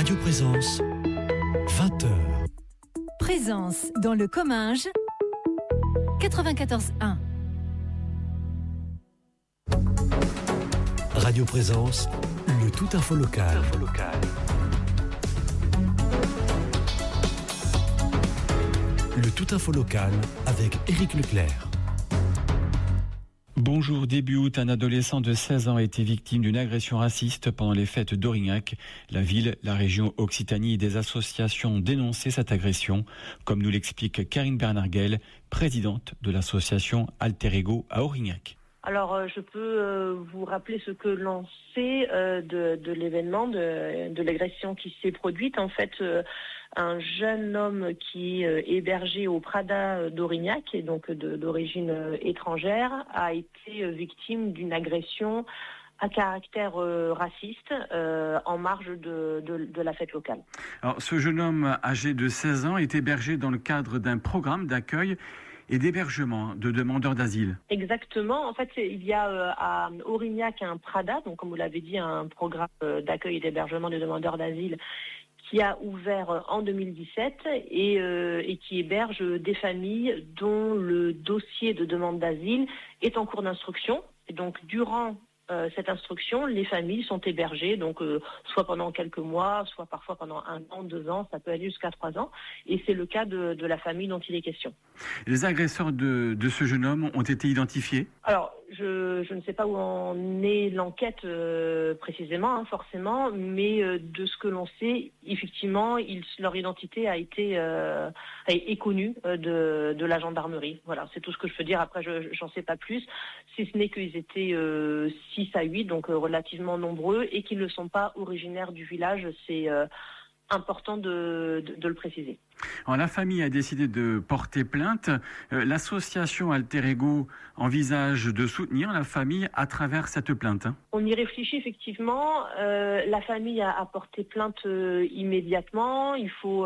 Radio Présence, 20h. Présence dans le Comminges, 94.1. Radio Présence, le tout info local. Le tout info local avec Éric Leclerc. Bonjour, début août, un adolescent de 16 ans a été victime d'une agression raciste pendant les fêtes d'Aurignac. La ville, la région Occitanie et des associations ont dénoncé cette agression, comme nous l'explique Karine Bernarguel, présidente de l'association Alter Ego à Aurignac. Alors, je peux vous rappeler ce que l'on sait de l'événement, de l'agression qui s'est produite. En fait, un jeune homme qui est hébergé au Prada d'Aurignac, et donc d'origine étrangère, a été victime d'une agression à caractère raciste en marge de la fête locale. Alors, ce jeune homme âgé de 16 ans est hébergé dans le cadre d'un programme d'accueil et d'hébergement de demandeurs d'asile. Exactement. En fait, il y a à Aurignac un Prada, donc comme vous l'avez dit, un programme d'accueil et d'hébergement de demandeurs d'asile qui a ouvert en 2017 et qui héberge des familles dont le dossier de demande d'asile est en cours d'instruction. Et donc, durant cette instruction, les familles sont hébergées, donc soit pendant quelques mois, soit parfois pendant 1 an, 2 ans, ça peut aller jusqu'à 3 ans. Et c'est le cas de la famille dont il est question. Les agresseurs de ce jeune homme ont été identifiés ? Alors, je ne sais pas où en est l'enquête précisément, forcément, mais de ce que l'on sait, effectivement, leur identité est connue de la gendarmerie. Voilà, c'est tout ce que je peux dire. Après, j'en sais pas plus, si ce n'est qu'ils étaient 6 à 8, donc relativement nombreux, et qu'ils ne sont pas originaires du village. C'est important de le préciser. Alors, la famille a décidé de porter plainte. L'association Alter Ego envisage de soutenir la famille à travers cette plainte. On y réfléchit effectivement. La famille a porté plainte immédiatement. Il faut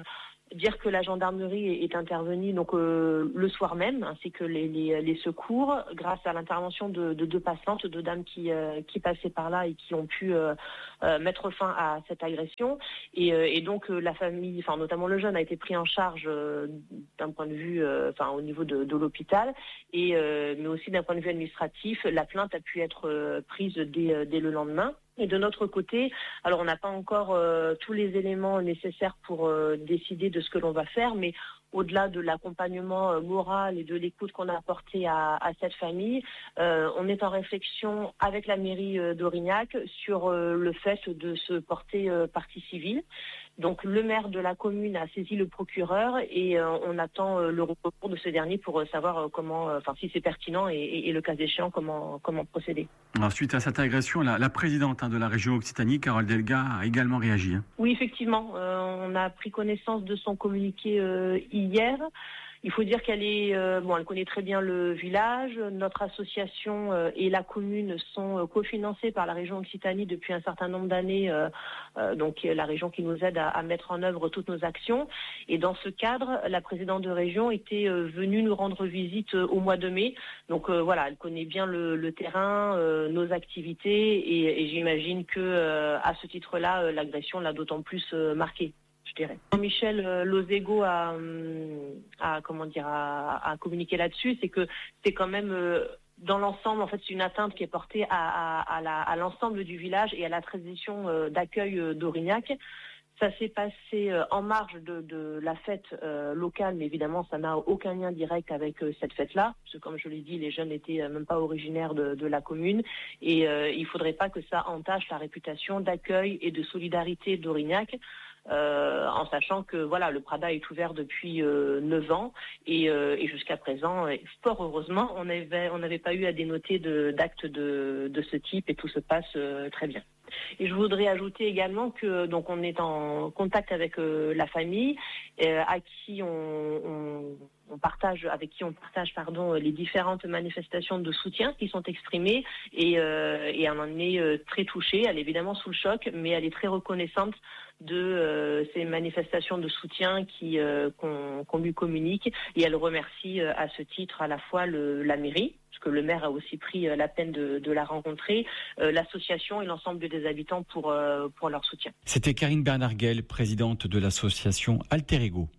dire que la gendarmerie est intervenue donc le soir même, ainsi que les secours, grâce à l'intervention de 2 passantes, 2 dames qui passaient par là et qui ont pu mettre fin à cette agression. Et donc la famille, enfin notamment le jeune, a été pris en charge d'un point de vue, au niveau de l'hôpital, mais aussi d'un point de vue administratif, la plainte a pu être prise dès le lendemain. Et de notre côté, alors on n'a pas encore tous les éléments nécessaires pour décider de ce que l'on va faire, mais au-delà de l'accompagnement moral et de l'écoute qu'on a apporté à cette famille, on est en réflexion avec la mairie d'Aurignac sur le fait de se porter partie civile. Donc le maire de la commune a saisi le procureur et on attend le recours de ce dernier pour savoir si c'est pertinent et le cas échéant, comment procéder. Alors, suite à cette agression, la présidente de la région Occitanie, Carole Delga, a également réagi. Oui, effectivement. On a pris connaissance de son communiqué hier. Il faut dire qu'elle elle connaît très bien le village. Notre association et la commune sont cofinancées par la région Occitanie depuis un certain nombre d'années, donc la région qui nous aide à mettre en œuvre toutes nos actions. Et dans ce cadre, la présidente de région était venue nous rendre visite au mois de mai. Donc elle connaît bien le terrain, nos activités, et j'imagine que à ce titre-là, l'agression l'a d'autant plus marquée. Je dirais. Michel Lozego a communiqué là-dessus, c'est que c'est quand même dans l'ensemble, en fait, c'est une atteinte qui est portée à l'ensemble du village et à la tradition d'accueil d'Aurignac. Ça s'est passé en marge de la fête locale, mais évidemment, ça n'a aucun lien direct avec cette fête-là, parce que comme je l'ai dit, les jeunes n'étaient même pas originaires de la commune, et il faudrait pas que ça entache la réputation d'accueil et de solidarité d'Aurignac. En sachant que le Prada est ouvert depuis 9 ans et jusqu'à présent, fort heureusement, on n'avait pas eu à dénoter d'actes de ce type et tout se passe très bien. Et je voudrais ajouter également que on est en contact avec la famille à qui on avec qui on partage les différentes manifestations de soutien qui sont exprimées et elle en est très touchée. Elle est évidemment sous le choc, mais elle est très reconnaissante de ces manifestations de soutien qu'on lui communique, et elle remercie à ce titre à la fois la mairie, parce que le maire a aussi pris la peine de la rencontrer, l'association et l'ensemble des habitants pour leur soutien. C'était Karine Bernard-Guel, présidente de l'association Alter Ego.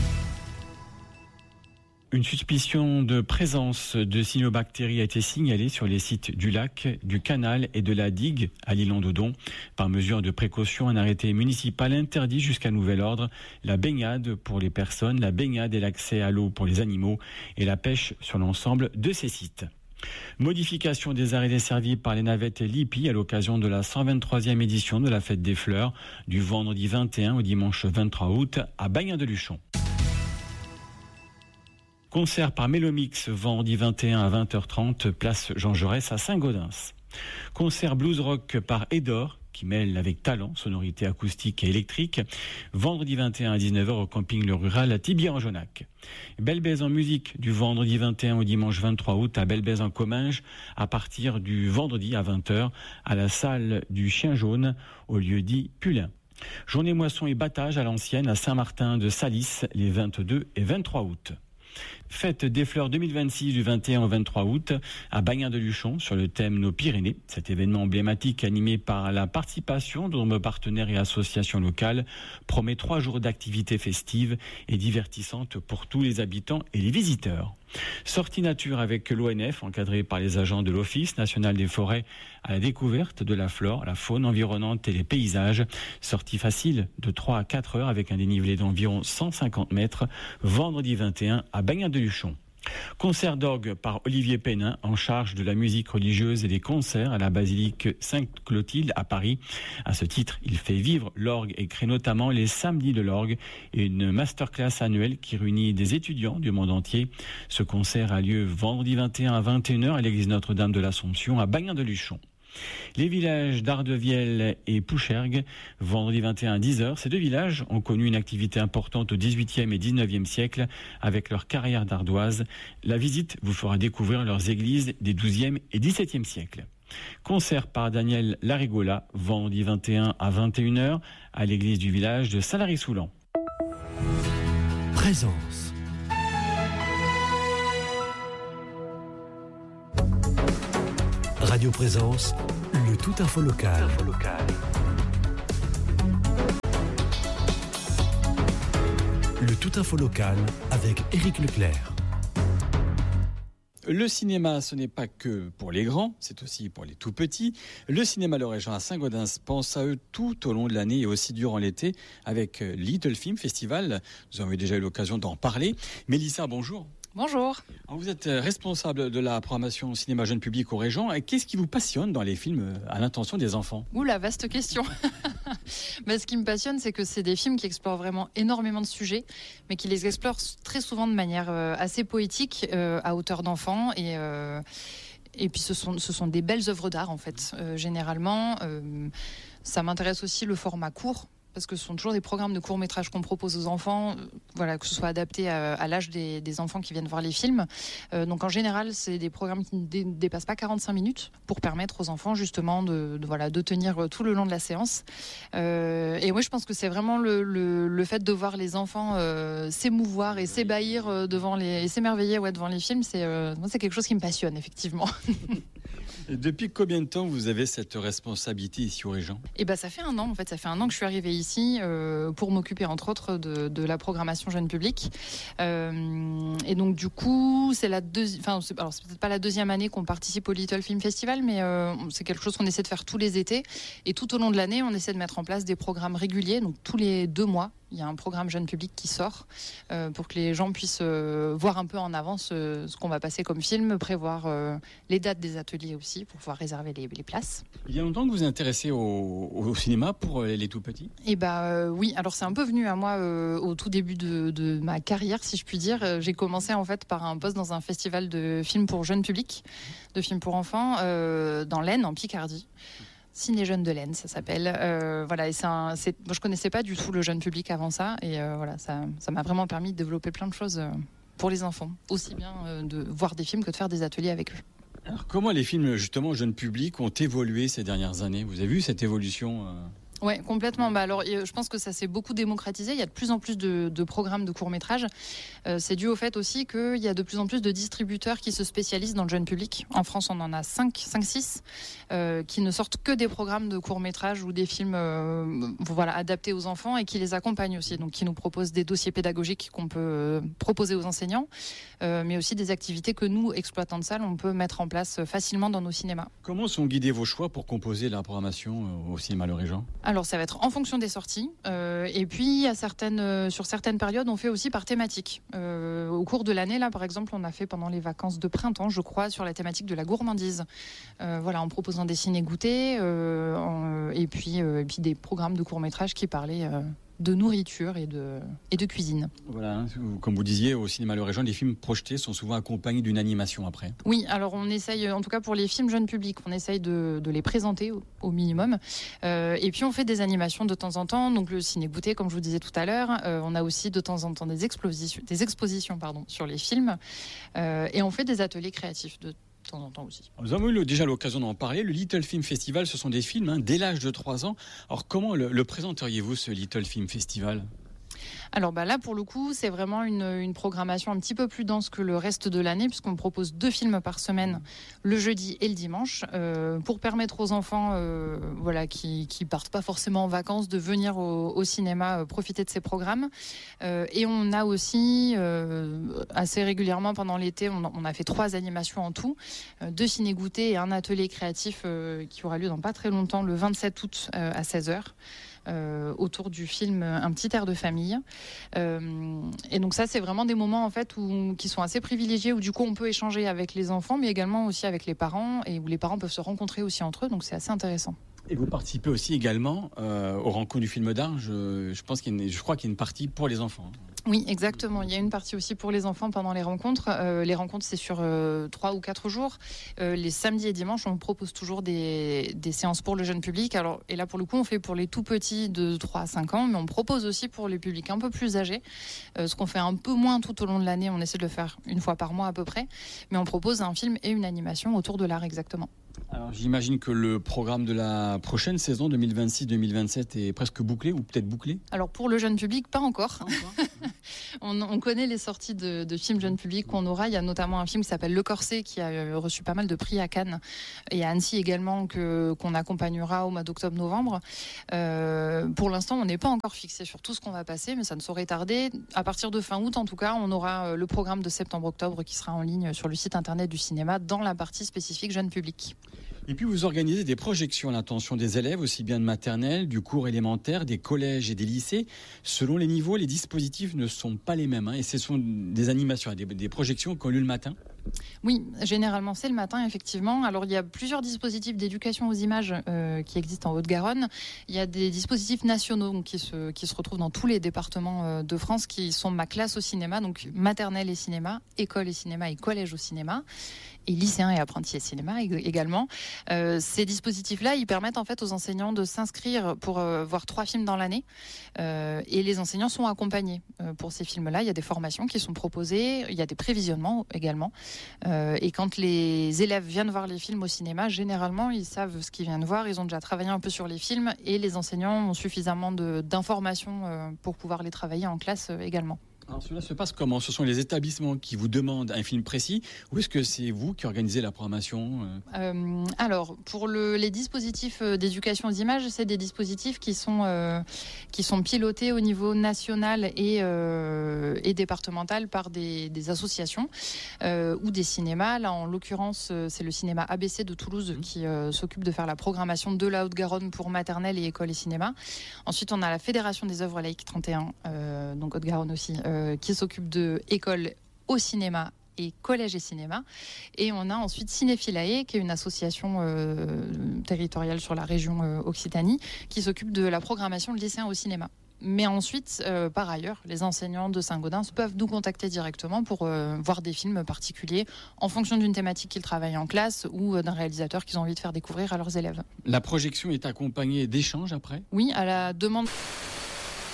Une suspicion de présence de cyanobactéries a été signalée sur les sites du lac, du canal et de la digue à l'Île-en-Dodon. Par mesure de précaution, un arrêté municipal interdit jusqu'à nouvel ordre la baignade pour les personnes, la baignade et l'accès à l'eau pour les animaux et la pêche sur l'ensemble de ces sites. Modification des arrêts desservis par les navettes Lipi à l'occasion de la 123e édition de la Fête des Fleurs du vendredi 21 au dimanche 23 août à Bagnin-de-Luchon. Concert par Mélomix, vendredi 21 à 20h30, place Jean Jaurès à Saint-Gaudens. Concert blues rock par Edor, qui mêle avec talent, sonorité acoustique et électrique, vendredi 21 à 19h au camping Le Rural à Thibier-en-Jonac. Belle Baise en musique du vendredi 21 au dimanche 23 août à Belle Baise en Comminges à partir du vendredi à 20h à la salle du Chien Jaune au lieu dit Pulin. Journée moisson et battage à l'ancienne à Saint-Martin de Salis les 22 et 23 août. Fête des fleurs 2026 du 21 au 23 août à Bagnin-de-Luchon sur le thème Nos Pyrénées. Cet événement emblématique animé par la participation de nombreux partenaires et associations locales promet 3 jours d'activités festives et divertissantes pour tous les habitants et les visiteurs. Sortie nature avec l'ONF encadrée par les agents de l'Office national des forêts à la découverte de la flore, la faune environnante et les paysages. Sortie facile de 3 à 4 heures avec un dénivelé d'environ 150 mètres vendredi 21 à Bagnin-de-Luchon. Concert d'orgue par Olivier Pénin en charge de la musique religieuse et des concerts à la basilique Sainte-Clotilde à Paris. À ce titre, il fait vivre l'orgue et crée notamment les samedis de l'orgue et une masterclass annuelle qui réunit des étudiants du monde entier. Ce concert a lieu vendredi 21 à 21h à l'église Notre-Dame de l'Assomption à Bagnin-de-Luchon. Les villages d'Ardevielle et Pouchergue, vendredi 21 à 10h. Ces deux villages ont connu une activité importante au XVIIIe et XIXe siècle avec leur carrière d'ardoise. La visite vous fera découvrir leurs églises des XIIe et XVIIe siècles. Concert par Daniel Larigola, vendredi 21 à 21h à l'église du village de Salary-Soulan. Présence. Radio Présence, le tout info local. Le tout info local avec Éric Leclerc. Le cinéma, ce n'est pas que pour les grands, c'est aussi pour les tout petits. Le cinéma Le Régent à Saint-Gaudens pense à eux tout au long de l'année et aussi durant l'été avec Little Film Festival. Nous avons déjà eu l'occasion d'en parler. Mélissa, bonjour. Bonjour. Alors vous êtes responsable de la programmation cinéma jeune public au Régent. Qu'est-ce qui vous passionne dans les films à l'intention des enfants ? La vaste question. Ce qui me passionne, c'est que c'est des films qui explorent vraiment énormément de sujets, mais qui les explorent très souvent de manière assez poétique, à hauteur d'enfant. Et puis ce sont des belles œuvres d'art, en fait, généralement. Ça m'intéresse aussi le format court, parce que ce sont toujours des programmes de court-métrage qu'on propose aux enfants, que ce soit adapté à l'âge des enfants qui viennent voir les films. Donc en général, c'est des programmes qui ne dépassent pas 45 minutes pour permettre aux enfants justement de tenir tout le long de la séance. Et moi, je pense que c'est vraiment le fait de voir les enfants s'émouvoir et s'ébahir et s'émerveiller devant les films, c'est quelque chose qui me passionne, effectivement. Et depuis combien de temps vous avez cette responsabilité ici au Régent ? Ça fait 1 an, en fait. Ça fait 1 an que je suis arrivée ici pour m'occuper, entre autres, de la programmation jeune public. Et donc, du coup, c'est peut-être pas la 2e année qu'on participe au Little Film Festival, mais c'est quelque chose qu'on essaie de faire tous les étés. Et tout au long de l'année, on essaie de mettre en place des programmes réguliers. Donc, tous les 2 mois, il y a un programme jeune public qui sort pour que les gens puissent voir un peu en avance ce qu'on va passer comme film, prévoir les dates des ateliers aussi pour pouvoir réserver les places. Il y a longtemps que vous vous intéressez au cinéma pour les tout petits ? Oui, alors c'est un peu venu à moi au tout début de ma carrière, si je puis dire. J'ai commencé en fait par un poste dans un festival de films pour jeune public, de films pour enfants, dans l'Aisne, en Picardie. Ciné Jeunes de l'Aisne, ça s'appelle. Et moi, je connaissais pas du tout le jeune public avant ça, et ça m'a vraiment permis de développer plein de choses pour les enfants, aussi bien de voir des films que de faire des ateliers avec eux. Alors, comment les films justement jeune public ont évolué ces dernières années ? Vous avez vu cette évolution Oui, complètement. Alors, je pense que ça s'est beaucoup démocratisé. Il y a de plus en plus de programmes de court-métrage. C'est dû au fait aussi qu'il y a de plus en plus de distributeurs qui se spécialisent dans le jeune public. En France, on en a 5-6 qui ne sortent que des programmes de court-métrage ou des films adaptés aux enfants et qui les accompagnent aussi. Donc, qui nous proposent des dossiers pédagogiques qu'on peut proposer aux enseignants, mais aussi des activités que nous, exploitants de salles, on peut mettre en place facilement dans nos cinémas. Comment sont guidés vos choix pour composer la programmation au cinéma Le Régent ? Alors, ça va être en fonction des sorties. Et puis, sur certaines périodes, on fait aussi par thématique. Au cours de l'année, là, par exemple, on a fait pendant les vacances de printemps, je crois, sur la thématique de la gourmandise. En proposant des ciné-goûters et puis des programmes de court-métrage qui parlaient de nourriture et de cuisine. Voilà, comme vous disiez, au cinéma Le Régent, les films projetés sont souvent accompagnés d'une animation après. Oui, alors on essaye, en tout cas pour les films jeunes publics, on essaye de les présenter au minimum. Et puis on fait des animations de temps en temps, donc le ciné-goûter, comme je vous disais tout à l'heure. On a aussi de temps en temps des expositions sur les films. Et on fait des ateliers créatifs de temps en temps aussi. Nous avons eu déjà l'occasion d'en parler. Le Little Film Festival, ce sont des films dès l'âge de 3 ans. Alors comment le présenteriez-vous, ce Little Film Festival ? Alors là, pour le coup, c'est vraiment une programmation un petit peu plus dense que le reste de l'année, puisqu'on propose 2 films par semaine, le jeudi et le dimanche, pour permettre aux enfants qui partent pas forcément en vacances de venir au cinéma profiter de ces programmes. Et on a aussi, assez régulièrement pendant l'été, on a fait 3 animations en tout, 2 ciné-goûters et un atelier créatif qui aura lieu dans pas très longtemps, le 27 août à 16h. Autour du film Un petit air de famille. Et donc ça, c'est vraiment des moments en fait qui sont assez privilégiés, où du coup on peut échanger avec les enfants, mais également aussi avec les parents, et où les parents peuvent se rencontrer aussi entre eux, donc c'est assez intéressant. Et vous participez aussi également aux rencontres du film d'art. Je crois qu'il y a une partie pour les enfants. Oui, exactement. Il y a une partie aussi pour les enfants pendant les rencontres. Les rencontres, c'est sur 3 ou 4 jours. Les samedis et dimanches, on propose toujours des séances pour le jeune public. Alors, et là, pour le coup, on fait pour les tout petits de 3 à 5 ans, mais on propose aussi pour les publics un peu plus âgés. Ce qu'on fait un peu moins tout au long de l'année. On essaie de le faire une fois par mois à peu près. Mais on propose un film et une animation autour de l'art exactement. Alors, j'imagine que le programme de la prochaine saison 2026-2027 est presque bouclé, ou peut-être bouclé ? Alors, pour le jeune public, pas encore. On connaît les sorties de films jeune public qu'on aura. Il y a notamment un film qui s'appelle Le Corset, qui a reçu pas mal de prix à Cannes et à Annecy également, qu'on accompagnera au mois d'octobre-novembre. Pour l'instant, on n'est pas encore fixé sur tout ce qu'on va passer, mais ça ne saurait tarder. À partir de fin août, en tout cas, on aura le programme de septembre-octobre qui sera en ligne sur le site internet du cinéma dans la partie spécifique jeune public. Et puis vous organisez des projections à l'intention des élèves, aussi bien de maternelle, du cours élémentaire, des collèges et des lycées. Selon les niveaux, les dispositifs ne sont pas les mêmes. Et ce sont des animations, des projections qui ont lieu le matin. Oui, généralement c'est le matin, effectivement. Alors il y a plusieurs dispositifs d'éducation aux images qui existent en Haute-Garonne. Il y a des dispositifs nationaux donc, qui se retrouvent dans tous les départements de France, qui sont Ma classe au cinéma, donc maternelle et cinéma, école et cinéma et collège au cinéma, et lycéens et apprentis et cinéma également. Ces dispositifs-là, ils permettent en fait aux enseignants de s'inscrire pour voir 3 films dans l'année, et les enseignants sont accompagnés pour ces films-là. Il y a des formations qui sont proposées, il y a des prévisionnements également. Et quand les élèves viennent voir les films au cinéma, généralement, ils savent ce qu'ils viennent voir, ils ont déjà travaillé un peu sur les films, et les enseignants ont suffisamment d'informations pour pouvoir les travailler en classe également. Alors cela se passe comment ? Ce sont les établissements qui vous demandent un film précis, ou est-ce que c'est vous qui organisez la programmation ? Alors, pour les dispositifs d'éducation aux images, c'est des dispositifs qui sont pilotés au niveau national et départemental par des associations ou des cinémas. Là, en l'occurrence, c'est le cinéma ABC de Toulouse qui s'occupe de faire la programmation de la Haute-Garonne pour maternelle et école et cinéma. Ensuite, on a la Fédération des œuvres laïques 31, donc Haute-Garonne aussi, qui s'occupe de école au cinéma et collège et cinéma. Et on a ensuite Cinéphilae, qui est une association territoriale sur la région Occitanie, qui s'occupe de la programmation de lycéens au cinéma. Mais ensuite, par ailleurs, les enseignants de Saint-Gaudens peuvent nous contacter directement pour voir des films particuliers en fonction d'une thématique qu'ils travaillent en classe ou d'un réalisateur qu'ils ont envie de faire découvrir à leurs élèves. La projection est accompagnée d'échanges après ? Oui, à la demande.